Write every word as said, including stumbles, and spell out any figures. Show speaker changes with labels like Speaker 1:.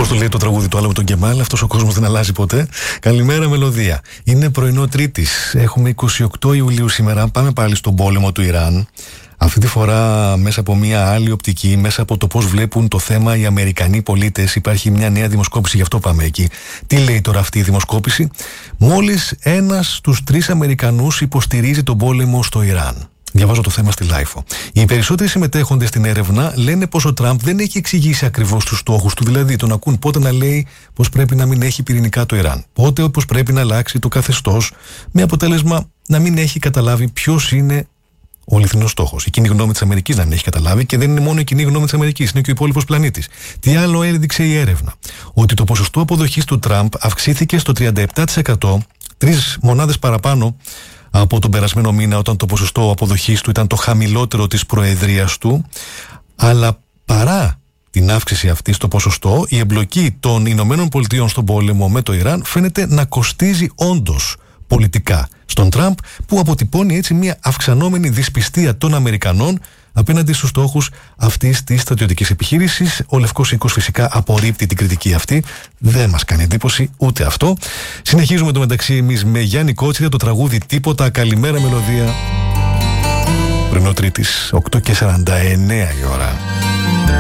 Speaker 1: Πώς το λέει το τραγούδι του Άλογου τον Κεμάλ, αυτός ο κόσμος δεν αλλάζει ποτέ. Καλημέρα, μελωδία. Είναι πρωινό Τρίτης. Έχουμε είκοσι οκτώ Ιουλίου σήμερα. Πάμε πάλι στον πόλεμο του Ιράν. Αυτή τη φορά μέσα από μια άλλη οπτική, μέσα από το πώς βλέπουν το θέμα οι Αμερικανοί πολίτες. Υπάρχει μια νέα δημοσκόπηση, γι' αυτό πάμε εκεί. Τι λέει τώρα αυτή η δημοσκόπηση? Μόλις ένας στους τρεις Αμερικανούς υποστηρίζει τον πόλεμο στο Ιράν. Διαβάζω το θέμα στη Λάιφο. Οι περισσότεροι συμμετέχοντες στην έρευνα λένε πως ο Τραμπ δεν έχει εξηγήσει ακριβώς τους στόχους του. Δηλαδή, τον ακούν πότε να λέει πως πρέπει να μην έχει πυρηνικά το Ιράν, πότε πως πρέπει να αλλάξει το καθεστώς, με αποτέλεσμα να μην έχει καταλάβει ποιος είναι ο αληθινός στόχος. Η κοινή γνώμη της Αμερικής να μην έχει καταλάβει, και δεν είναι μόνο η κοινή γνώμη της Αμερικής, είναι και ο υπόλοιπος πλανήτης. Τι άλλο έδειξε η έρευνα? Ότι το ποσοστό αποδοχής του Τραμπ αυξήθηκε στο τριάντα επτά τοις εκατό, τρεις μονάδες παραπάνω από τον περασμένο μήνα, όταν το ποσοστό αποδοχής του ήταν το χαμηλότερο της προεδρίας του. Αλλά παρά την αύξηση αυτή στο ποσοστό, η εμπλοκή των Ηνωμένων Πολιτειών στον πόλεμο με το Ιράν φαίνεται να κοστίζει όντως πολιτικά στον Τραμπ, που αποτυπώνει έτσι μια αυξανόμενη δυσπιστία των Αμερικανών απέναντι στους στόχους αυτής της στρατιωτικής επιχείρησης. Ο Λευκός Οίκος φυσικά απορρίπτει την κριτική αυτή. Δεν μας κάνει εντύπωση ούτε αυτό. Συνεχίζουμε το μεταξύ εμείς με Γιάννη Κότσιρα, το τραγούδι Τίποτα. Καλημέρα, μελωδία. Πρωινό Τρίτης, οκτώ και σαράντα εννέα η ώρα.